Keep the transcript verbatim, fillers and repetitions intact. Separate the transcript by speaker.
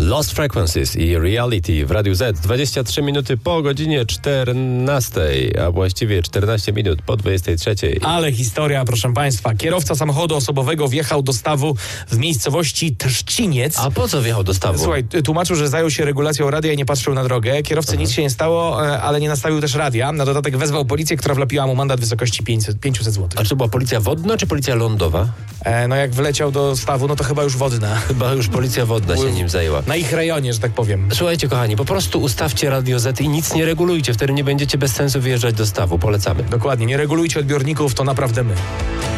Speaker 1: Lost Frequencies i Reality w Radiu Z. dwadzieścia trzy minuty po godzinie czternastej, a właściwie czternaście minut po dwudziestej trzeciej.
Speaker 2: Ale historia, proszę państwa. Kierowca samochodu osobowego wjechał do stawu w miejscowości Trzciniec.
Speaker 1: A po co wjechał do stawu?
Speaker 2: Słuchaj, tłumaczył, że zajął się regulacją radia i nie patrzył na drogę. Kierowcy Aha. nic się nie stało, ale nie nastawił też radia. Na dodatek wezwał policję, która wlepiła mu mandat w wysokości pięćset złotych.
Speaker 1: A czy była policja wodna, czy policja lądowa?
Speaker 2: E, no jak wleciał do stawu, no to chyba już wodna.
Speaker 1: Chyba już policja wodna się nim zajęła.
Speaker 2: Na ich rejonie, że tak powiem.
Speaker 1: Słuchajcie, kochani, po prostu ustawcie Radio Z i nic nie regulujcie. Wtedy nie będziecie bez sensu wyjeżdżać do stawu. Polecamy.
Speaker 2: Dokładnie. Nie regulujcie odbiorników, to naprawdę my.